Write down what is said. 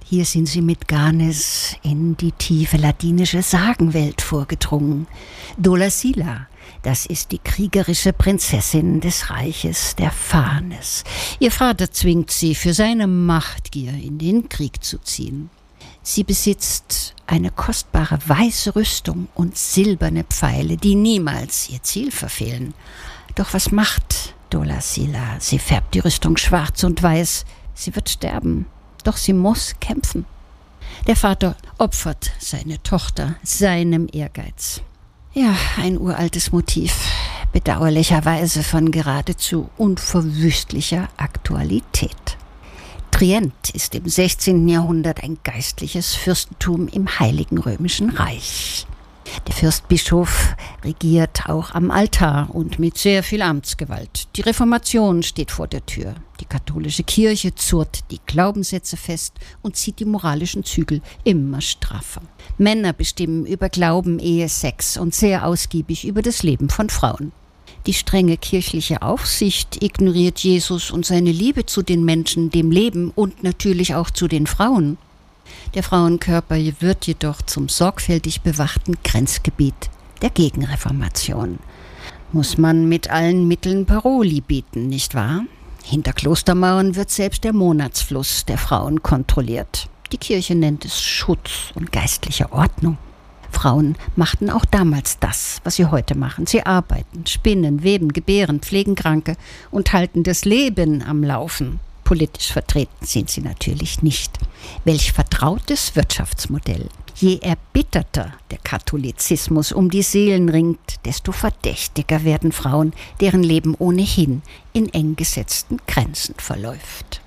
Hier sind sie mit Ganes in die tiefe ladinische Sagenwelt vorgedrungen. Dolasila, das ist die kriegerische Prinzessin des Reiches der Fanes. Ihr Vater zwingt sie, für seine Machtgier in den Krieg zu ziehen. Sie besitzt eine kostbare weiße Rüstung und silberne Pfeile, die niemals ihr Ziel verfehlen. Doch was macht Dolasila? Sie färbt die Rüstung schwarz und weiß. Sie wird sterben, doch sie muss kämpfen. Der Vater opfert seine Tochter seinem Ehrgeiz. Ja, ein uraltes Motiv, bedauerlicherweise von geradezu unverwüstlicher Aktualität. Trient ist im 16. Jahrhundert ein geistliches Fürstentum im Heiligen Römischen Reich. Der Fürstbischof regiert auch am Altar und mit sehr viel Amtsgewalt. Die Reformation steht vor der Tür. Die katholische Kirche zurrt die Glaubenssätze fest und zieht die moralischen Zügel immer straffer. Männer bestimmen über Glauben, Ehe, Sex und sehr ausgiebig über das Leben von Frauen. Die strenge kirchliche Aufsicht ignoriert Jesus und seine Liebe zu den Menschen, dem Leben und natürlich auch zu den Frauen. Der Frauenkörper wird jedoch zum sorgfältig bewachten Grenzgebiet der Gegenreformation. Muss man mit allen Mitteln Paroli bieten, nicht wahr? Hinter Klostermauern wird selbst der Monatsfluss der Frauen kontrolliert. Die Kirche nennt es Schutz und geistliche Ordnung. Frauen machten auch damals das, was sie heute machen. Sie arbeiten, spinnen, weben, gebären, pflegen Kranke und halten das Leben am Laufen. Politisch vertreten sind sie natürlich nicht. Welch vertrautes Wirtschaftsmodell. Je erbitterter der Katholizismus um die Seelen ringt, desto verdächtiger werden Frauen, deren Leben ohnehin in eng gesetzten Grenzen verläuft.